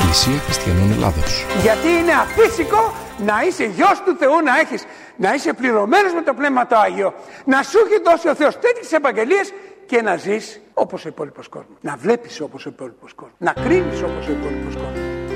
Εκκλησία Χριστιανών Ελλάδος. Γιατί είναι αφύσικο να είσαι γιος του Θεού, να είσαι πληρωμένος με το Πνεύμα το Άγιο, να σου έχει δώσει ο Θεός τέτοιες επαγγελίες και να ζεις όπως ο υπόλοιπος κόσμος. Να βλέπεις όπως ο υπόλοιπος κόσμος. Να κρίνεις όπως ο υπόλοιπος κόσμος.